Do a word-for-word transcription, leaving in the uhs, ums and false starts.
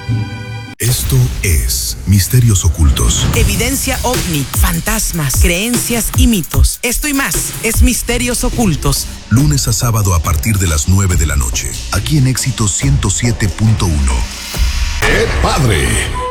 Esto es Misterios Ocultos. Evidencia ovni, fantasmas, creencias y mitos. Esto y más es Misterios Ocultos. Lunes a sábado a partir de las nueve de la noche. Aquí en Éxito ciento siete punto uno. ¡Qué padre!